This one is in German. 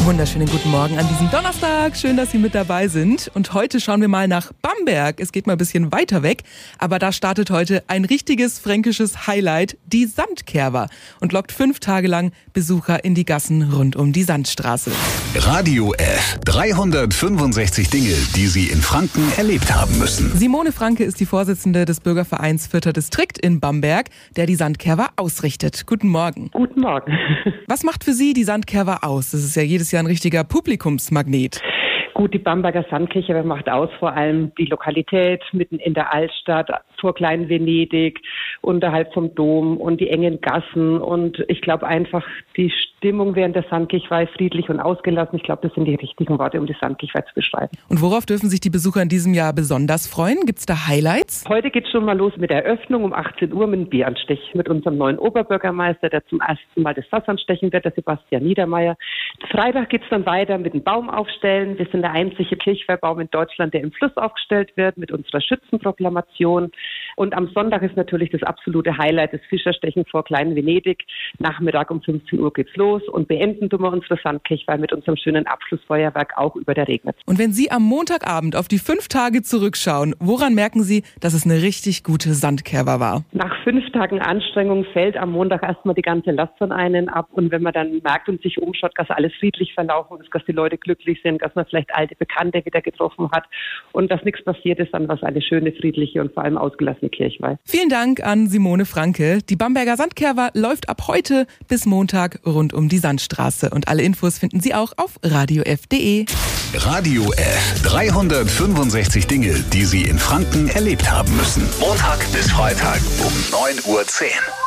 Wunderschönen guten Morgen an diesem Donnerstag. Schön, dass Sie mit dabei sind. Und heute schauen wir mal nach Bamberg. Es geht mal ein bisschen weiter weg, aber da startet heute ein richtiges fränkisches Highlight, die Sandkerwa, und lockt 5 Tage lang Besucher in die Gassen rund um die Sandstraße. Radio F. 365 Dinge, die Sie in Franken erlebt haben müssen. Simone Franke ist die Vorsitzende des Bürgervereins 4. Distrikt in Bamberg, der die Sandkerwa ausrichtet. Guten Morgen. Guten Morgen. Was macht für Sie die Sandkerwa aus? Das ist ja jedes Jahr ein richtiger Publikumsmagnet. Gut, die Bamberger Sandkirche macht aus vor allem die Lokalität mitten in der Altstadt, vor Klein-Venedig, unterhalb vom Dom und die engen Gassen. Und ich glaube einfach, die Stimmung während der Sandkirche war friedlich und ausgelassen. Ich glaube, das sind die richtigen Worte, um die Sandkirche zu beschreiben. Und worauf dürfen sich die Besucher in diesem Jahr besonders freuen? Gibt es da Highlights? Heute geht es schon mal los mit der Eröffnung um 18 Uhr mit dem Bieranstich mit unserem neuen Oberbürgermeister, der zum ersten Mal das Fass anstechen wird, der Sebastian Niedermeyer. Freitag geht es dann weiter mit dem Baum aufstellen. Wir sind der einzige Kirchweihbaum in Deutschland, der im Fluss aufgestellt wird, mit unserer Schützenproklamation. Und am Sonntag ist natürlich das absolute Highlight, das Fischerstechen vor Klein-Venedig. Nachmittag um 15 Uhr geht's los und beenden tun wir unsere Sandkirchweih mit unserem schönen Abschlussfeuerwerk auch über der Regnitz. Und wenn Sie am Montagabend auf die 5 Tage zurückschauen, woran merken Sie, dass es eine richtig gute Sandkerwa war? Nach 5 Tagen Anstrengung fällt am Montag erstmal die ganze Last von einen ab. Und wenn man dann merkt und sich umschaut, dass alles friedlich verlaufen ist, dass die Leute glücklich sind, dass man vielleicht alte Bekannte wieder getroffen hat und dass nichts passiert ist, dann war es eine schöne, friedliche und vor allem ausgelassene Kirchweih. Vielen Dank an Simone Franke. Die Bamberger Sandkerwa läuft ab heute bis Montag rund um die Sandstraße. Und alle Infos finden Sie auch auf radiof.de. Radio F. 365 Dinge, die Sie in Franken erlebt haben müssen. Montag bis Freitag um 9:10 Uhr.